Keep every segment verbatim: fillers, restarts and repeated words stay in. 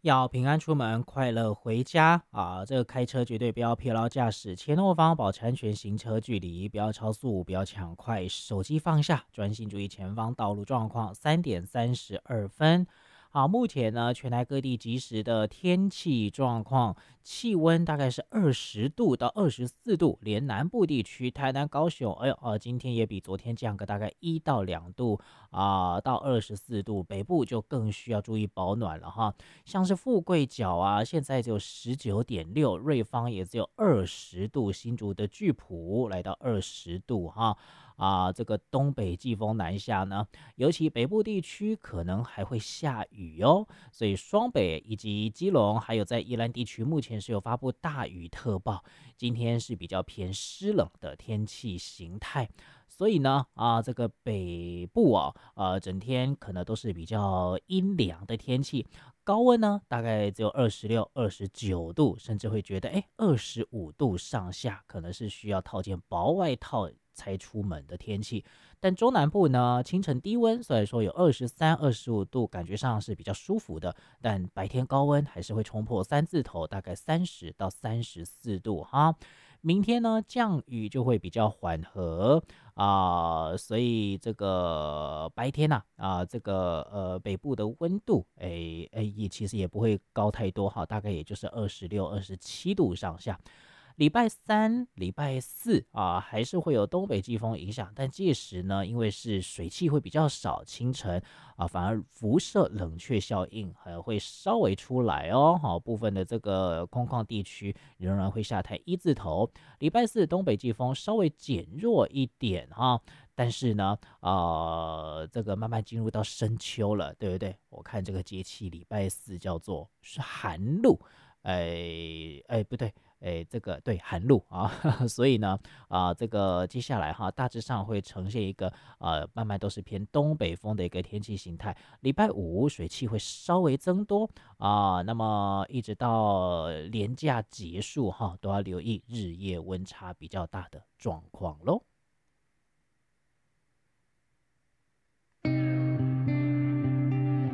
要平安出门，快乐回家啊！这个开车绝对不要疲劳驾驶，前后方保持安全行车距离，不要超速，不要抢快，手机放下，专心注意前方道路状况。三点三十二分。好，目前呢，全台各地即时的天气状况，气温大概是二十度到二十四度，连南部地区，台南、高雄，哎呦，呃，今天也比昨天降个大概一到两度啊、到二十四度，北部就更需要注意保暖了哈。像是富贵角啊，现在只有十九点六，瑞芳也只有二十度，新竹的巨埔来到二十度哈。啊，这个东北季风南下呢，尤其北部地区可能还会下雨哦，所以双北以及基隆，还有在宜兰地区，目前是有发布大雨特报。今天是比较偏湿冷的天气形态，所以呢，啊，这个北部啊，呃，整天可能都是比较阴凉的天气，高温呢大概只有二十六、二十九度，甚至会觉得哎，二十五度上下，可能是需要套件薄外套才出门的天气。但中南部呢，清晨低温，虽然说有二十三、二十五度，感觉上是比较舒服的，但白天高温还是会冲破三字头，大概三十到三十四度哈。明天呢，降雨就会比较缓和啊、所以这个白天呐啊、这个呃北部的温度，哎哎也其实也不会高太多哈，大概也就是二十六、二十七度上下。礼拜三、礼拜四啊，还是会有东北季风影响，但届时呢，因为是水汽会比较少，清晨啊，反而辐射冷却效应还会稍微出来哦。好，部分的这个空旷地区仍然会下台一字头。礼拜四东北季风稍微减弱一点哈，但是呢，呃，这个慢慢进入到深秋了，对不对？我看这个节气，礼拜四叫做是寒露，哎哎，不对。哎，这个对寒露啊，所以呢，啊、这个接下来哈，大致上会呈现一个呃，慢慢都是偏东北风的一个天气形态。礼拜五水汽会稍微增多啊、那么一直到连假结束哈，都要留意日夜温差比较大的状况喽。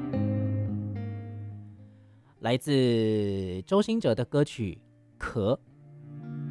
来自周兴哲的歌曲《壳》。